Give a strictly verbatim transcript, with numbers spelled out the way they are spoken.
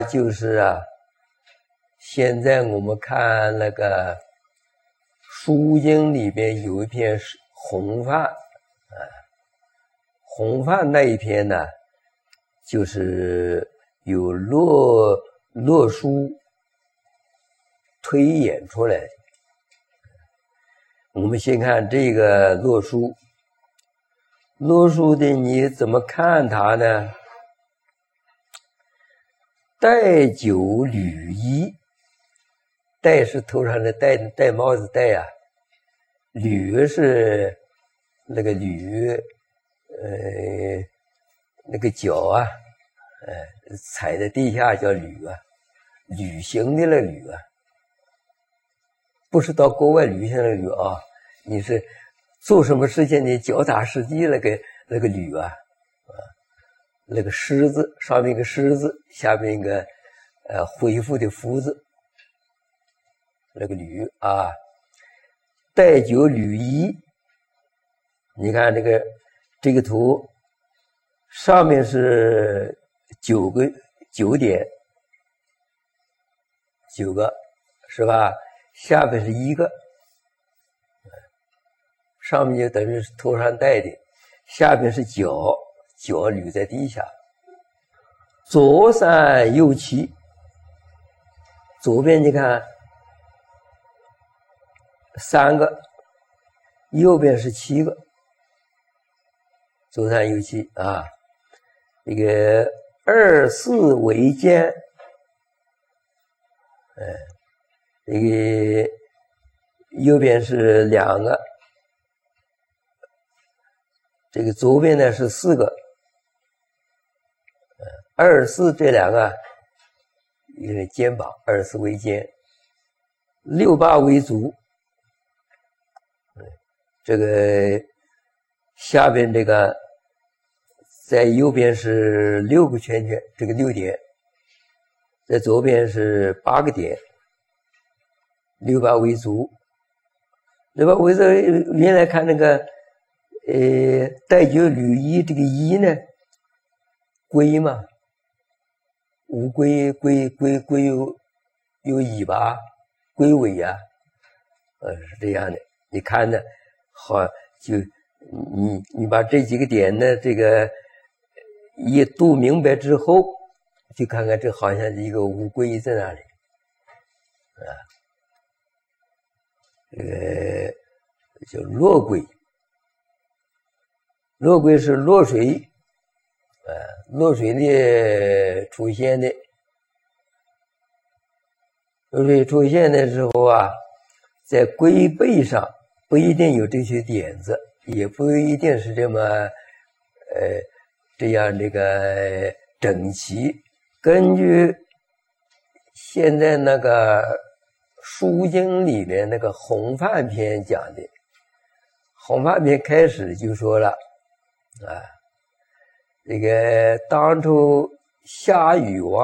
就是啊，现在我们看那个《书经》里边有一篇是弘范啊，弘范那一篇呢，就是有洛洛书推演出来的。我们先看这个洛书，洛书的你怎么看它呢？戴酒履衣，戴是头上的戴戴帽子戴啊，履是那个履，呃，那个脚啊，呃，踩在地下叫履啊，旅行的那履啊，不是到国外旅行的履啊，你是做什么事情你脚踏实地那个那个履啊。那个狮字上面一个狮字，下面一个呃恢复的复字，那个履啊，戴酒履衣。你看这个这个图，上面是九个九点，九个是吧？下面是一个，上面就等于是头上戴的，下面是脚。脚履在地下，左三右七，左边你看三个，右边是七个，左三右七啊。这个二四为肩，哎，这个右边是两个，这个左边呢是四个。二四这两个，一个肩膀，二四为肩，六八为足。这个下边这个在右边是六个圈圈，这个六点，在左边是八个点，六八为足。六八为足，原来看那个呃戴酒履衣，这个衣呢，龟嘛。乌龟龟龟龟有有尾巴，龟尾呀、啊，呃是这样的。你看呢，好就你你把这几个点呢，这个一读明白之后，就看看这好像是一个乌龟在那里，啊，这个叫落龟，落龟是落水。呃，落水的出现的，落水出现的时候啊，在龟背上不一定有这些点子，也不一定是这么呃这样这个整齐。根据现在那个《书经》里面那个弘范篇讲的，弘范篇开始就说了啊。这个当初夏禹王